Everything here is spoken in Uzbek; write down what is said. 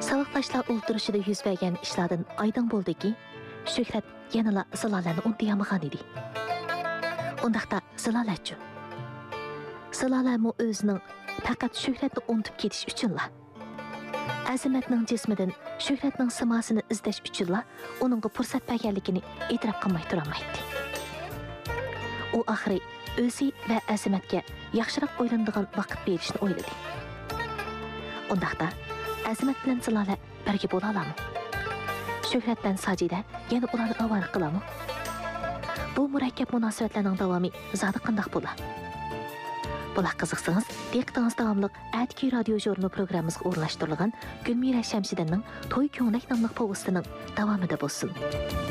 Savuqdaşlar o'ltirishida yuz bergan ishlardan oydin bo'ldiki, Shuhrat yanala Zilolani unutmayotgan edi. Undaqda Zilola-chi? Zilola-mu o'zining faqat Shuhratni unutib ketish uchunla. Azimatning jismidan Shuhratning simosini izlash uchunla uningga fursat berganligini e'tirof qilmay turolmaydi. U oxiri o'zi va Azimatga yaxshiroq o'ylanadigan vaqt berishni o'yladi. Undaqda Azimat bilan Zilola birga bo'la oladimi? Shuhrat bilan Sajida yana ularni avval qiladimi? Bu murakkab munosabatlarning davomi zodi qanday bo'ladi? Bular qiziqsangiz, diqqatingiz davomli Atki radio jurnali programmamizga o'rnashtirilgan Gulmira Shamsiddinning To'y ko'nglik nomli povestining davomida bo'lsin.